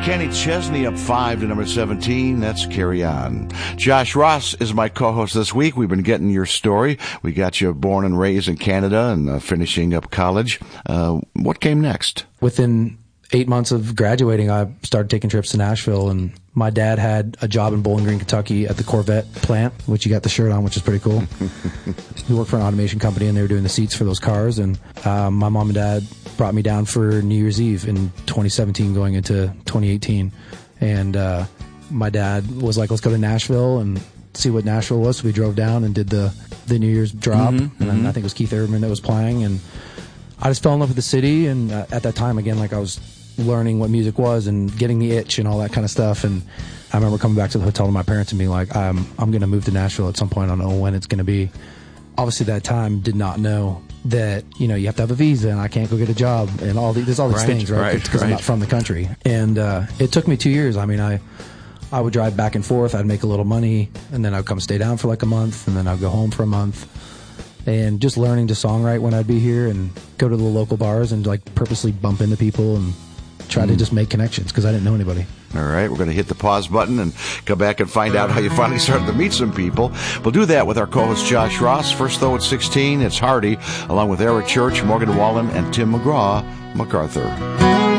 Kenny Chesney up 5 to number 17. That's Carry On. Josh Ross is my co-host this week. We've been getting your story. We got you born and raised in Canada and finishing up college. What came next? Within 8 months of graduating, I started taking trips to Nashville, and my dad had a job in Bowling Green, Kentucky at the Corvette plant, which you got the shirt on, which is pretty cool. He worked for an automation company, and they were doing the seats for those cars, and my mom and dad brought me down for New Year's Eve in 2017 going into 2018. And my dad was like, let's go to Nashville and see what Nashville was. So we drove down and did the New Year's drop. And I think it was Keith Urban that was playing. And I just fell in love with the city. And at that time, again, like I was learning what music was and getting the itch and all that kind of stuff. And I remember coming back to the hotel to my parents and being like, I'm going to move to Nashville at some point. I don't know when it's going to be. Obviously, that time did not know that, you know, you have to have a visa and I can't go get a job and there's all these things, right? Because I'm not from the country. And it took me 2 years. I mean, I would drive back and forth. I'd make a little money, and then I'd come stay down for like a month, and then I'd go home for a month. And just learning to songwrite when I'd be here and go to the local bars and like purposely bump into people and try to just make connections because I didn't know anybody. All right, we're going to hit the pause button and come back and find out how you finally started to meet some people. We'll do that with our co-host Josh Ross. First, though, at 16, it's Hardy, along with Eric Church, Morgan Wallen, and Tim McGraw, MacArthur.